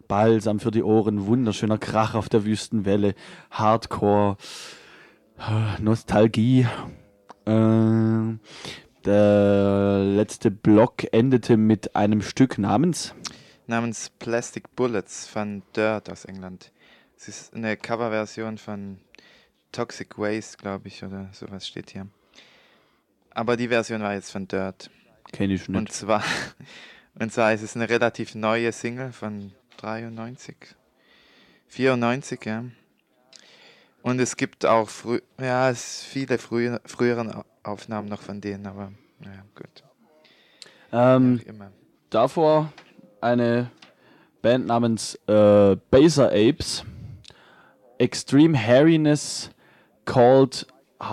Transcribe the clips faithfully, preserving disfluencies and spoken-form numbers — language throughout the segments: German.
Balsam für die Ohren, wunderschöner Krach auf der Wüstenwelle, Hardcore, Nostalgie. Äh, der letzte Block endete mit einem Stück namens namens Plastic Bullets von Dirt aus England. Es ist eine Coverversion von Toxic Waste, glaube ich, oder sowas steht hier. Aber die Version war jetzt von Dirt. Kenn ich nicht. Und zwar, und zwar ist es eine relativ neue Single von dreiundneunzig, vierundneunzig, ja. Und es gibt auch frü ja, es viele frühe, früheren Aufnahmen noch von denen, aber ja, gut. Ähm, Wie auch immer. davor eine Band namens äh, Baser Apes. Extreme Hairiness called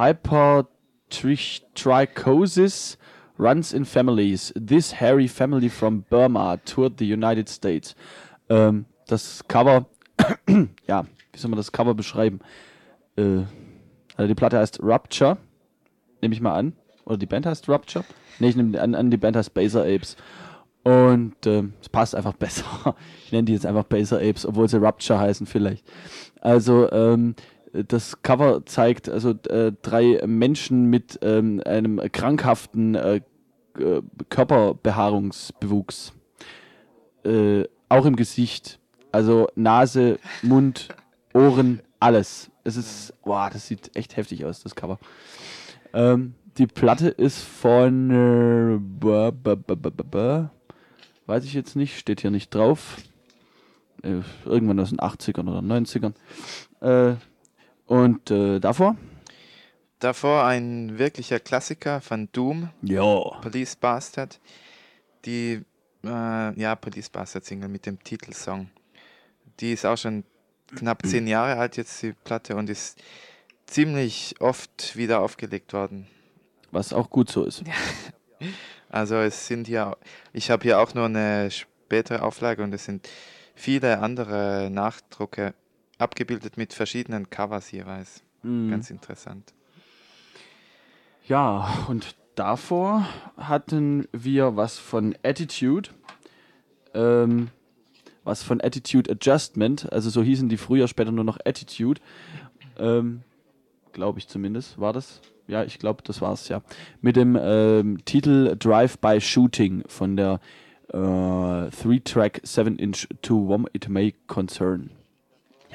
Hypertrichosis runs in families. This hairy family from Burma toured the United States. Ähm, das Cover, ja, wie soll man das Cover beschreiben? Äh, also die Platte heißt Rupture, nehme ich mal an. Oder die Band heißt Rupture? Ne, ich nehme an, an, die Band heißt Baser Apes. Und äh, es passt einfach besser. Ich nenne die jetzt einfach Baser Apes, obwohl sie Rupture heißen vielleicht. Also ähm, das Cover zeigt also äh, drei Menschen mit ähm, einem krankhaften äh, äh, Körperbehaarungsbewuchs. Äh, auch im Gesicht. Also Nase, Mund, Ohren, alles. Es ist, wow, das sieht echt heftig aus, das Cover. Ähm, die Platte ist von äh, ba, ba, ba, ba, ba, weiß ich jetzt nicht, steht hier nicht drauf. Äh, irgendwann aus den achtzigern oder neunzigern. Äh, und äh, davor? Davor ein wirklicher Klassiker von Doom. Ja. Police Bastard. Die äh, ja, Police Bastard Single mit dem Titelsong. Die ist auch schon knapp zehn Jahre alt jetzt, die Platte, und ist ziemlich oft wieder aufgelegt worden. Was auch gut so ist. Also es sind hier, ich habe hier auch nur eine spätere Auflage und es sind viele andere Nachdrucke abgebildet mit verschiedenen Covers jeweils. Mhm. Ganz interessant. Ja, und davor hatten wir was von Attitude, ähm, was von Attitude Adjustment, also so hießen die früher, später nur noch Attitude, ähm, glaube ich zumindest, war das? Ja, ich glaube, das war's, ja. Mit dem ähm, Titel Drive-by Shooting von der äh, Three-Track seven inch To Whom It May Concern. Ja.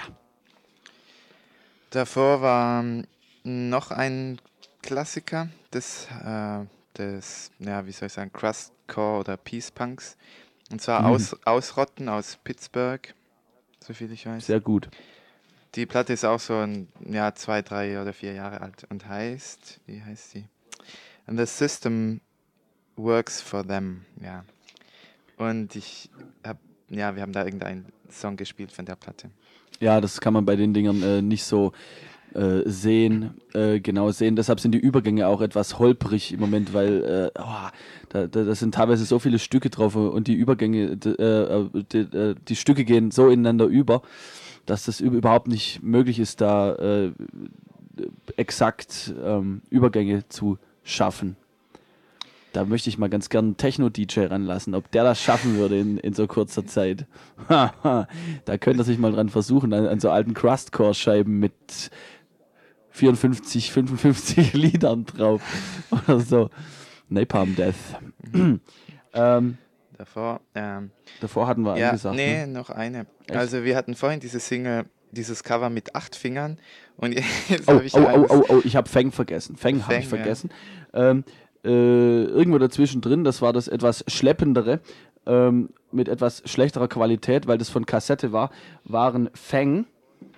Davor war noch ein Klassiker des, äh, des, ja, wie soll ich sagen, Crustcore oder Peace Punks. Und zwar mhm. aus, Ausrotten aus Pittsburgh, soviel ich weiß. Sehr gut. Die Platte ist auch so ein, ja, zwei, drei oder vier Jahre alt und heißt, wie heißt sie? And the System Works for Them, ja. Und ich hab, ja, wir haben da irgendeinen Song gespielt von der Platte. Ja, das kann man bei den Dingern äh, nicht so äh, sehen, äh, genau sehen. Deshalb sind die Übergänge auch etwas holprig im Moment, weil äh, oh, da, da, da sind teilweise so viele Stücke drauf und die Übergänge, d, äh, die, die Stücke gehen so ineinander über, dass das überhaupt nicht möglich ist, da äh, exakt ähm, Übergänge zu schaffen. Da möchte ich mal ganz gern einen Techno-D J ranlassen, ob der das schaffen würde in, in so kurzer Zeit. Da könnte er sich mal dran versuchen, an, an so alten Crustcore-Scheiben mit vierundfünfzig, fünfundfünfzig Liedern drauf oder so. Napalm Death. ähm, Davor, ähm, davor hatten wir ja, angesagt. Nee, ne? noch eine. Echt? Also wir hatten vorhin diese Single, dieses Cover mit acht Fingern und jetzt oh, habe ich oh, eins. oh, oh, oh, ich habe Fang vergessen. Fang habe ich vergessen. Ja. Ähm, äh, irgendwo dazwischen drin, das war das etwas schleppendere, ähm, mit etwas schlechterer Qualität, weil das von Kassette war, waren Fang.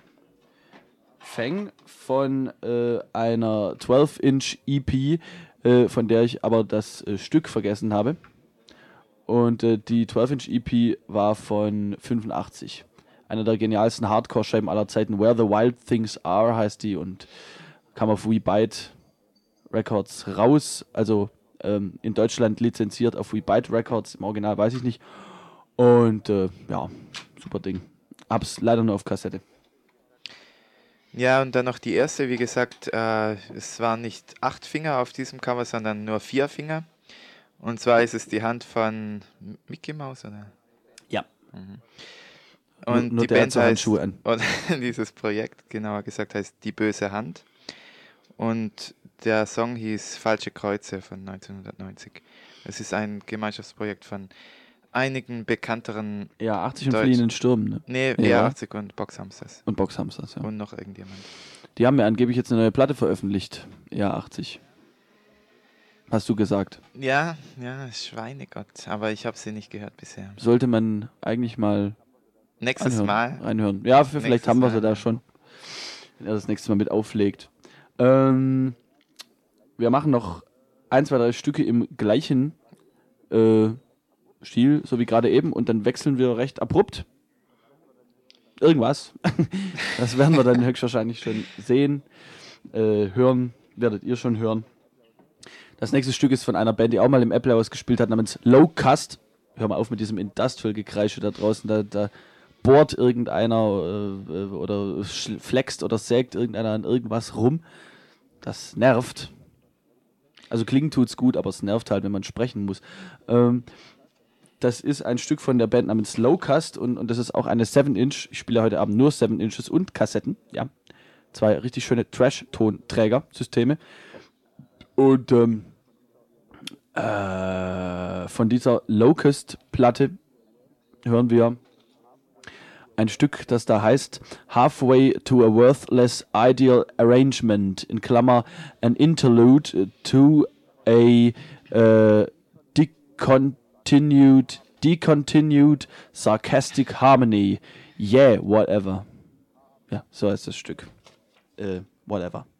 Fang von äh, einer zwölf inch E P, äh, von der ich aber das äh, Stück vergessen habe. Und äh, die zwölf inch E P war von fünfundachtzig. Einer der genialsten Hardcore-Scheiben aller Zeiten. Where the Wild Things Are heißt die und kam auf We Bite Records raus. Also ähm, in Deutschland lizenziert auf We Bite Records. Im Original weiß ich nicht. Und äh, ja, super Ding. Hab's leider nur auf Kassette. Ja, und dann noch die erste, wie gesagt, äh, es waren nicht acht Finger auf diesem Cover, sondern nur vier Finger. Und zwar ist es die Hand von Mickey Mouse, oder? Ja. Mhm. Und nur, nur die der Band hat so heißt, Handschuhe an. oder dieses Projekt, genauer gesagt, heißt Die böse Hand. Und der Song hieß Falsche Kreuze von neunzehnhundertneunzig. Es ist ein Gemeinschaftsprojekt von einigen bekannteren... Ja, achtzig und Deutsch- fliehenden Sturm, ne? Nee, Ja. eher achtzig und Boxhamsters. Und Boxhamsters, ja. Und noch irgendjemand. Die haben ja angeblich jetzt eine neue Platte veröffentlicht. Ja, achtzig. Hast du gesagt. Ja, ja, Schweinegott. Aber ich habe sie nicht gehört bisher. Sollte man eigentlich mal Nächstes anhören, Mal. reinhören. Ja, für, vielleicht Nächstes haben wir Mal, sie da ja. schon. Wenn er das nächste Mal mit auflegt. Ähm, wir machen noch ein, zwei, drei Stücke im gleichen äh, Stil, so wie gerade eben. Und dann wechseln wir recht abrupt. Irgendwas. Das werden wir dann höchstwahrscheinlich schon sehen. Äh, hören, werdet ihr schon hören. Das nächste Stück ist von einer Band, die auch mal im Apple House gespielt hat, namens Low Cust. Hör mal auf mit diesem Industrial-Gekreische da draußen. Da, da bohrt irgendeiner äh, oder flext oder sägt irgendeiner an irgendwas rum. Das nervt. Also klingen tut's gut, aber es nervt halt, wenn man sprechen muss. Ähm, das ist ein Stück von der Band namens Low Cust und, und das ist auch eine seven Inch. Ich spiele heute Abend nur seven Inches und Kassetten. Ja, zwei richtig schöne Trash-Tonträger-Systeme. Und ähm, äh, von dieser Locust-Platte hören wir ein Stück, das da heißt Halfway to a Worthless Ideal Arrangement, in Klammer an Interlude to a uh, decontinued, decontinued sarcastic harmony. Yeah, whatever. Ja, so heißt das Stück. Äh, whatever.